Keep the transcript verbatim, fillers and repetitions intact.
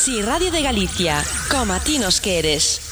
Si Radio de Galicia, como a ti nos queres.